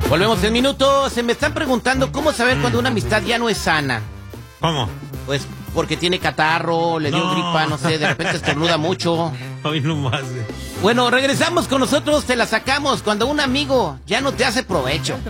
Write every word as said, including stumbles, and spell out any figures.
Volvemos en minutos. Se me están preguntando cómo saber Mm. cuando una amistad ya no es sana. ¿Cómo? Pues porque tiene catarro, le dio No. gripa, no sé, de repente estornuda mucho. Hoy nomás. eh. Bueno, regresamos con nosotros, te la sacamos cuando un amigo ya no te hace provecho.